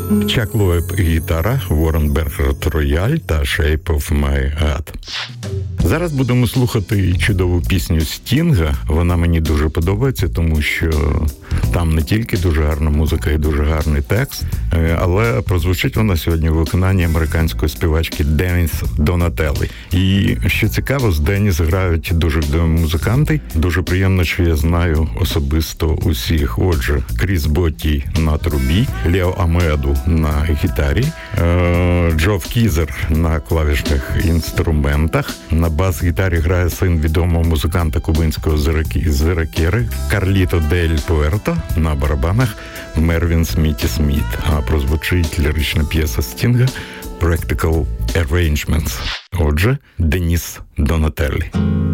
Чак Лоеб – гітара, Ворон Бергард – рояль та Shape of My Head. Зараз будемо слухати чудову пісню Стінга. Вона мені дуже подобається, тому що там не тільки дуже гарна музика і дуже гарний текст, але прозвучить вона сьогодні в виконанні американської співачки Деніс Донателлі. І що цікаво, з Деніс грають дуже відомі музиканти. Дуже приємно, що я знаю особисто усіх. Отже, Кріс Ботті на трубі, Лео Амеду на гітарі, Джоф Кізер на клавішних інструментах, на бас-гітарі грає син відомого музиканта кубинського Зиракери Карліто Дель Пуерто, на барабанах Мервін Сміті Сміт. А прозвучить лірична п'єса Стінга «Practical Arrangements». Отже, Деніс Донателлі.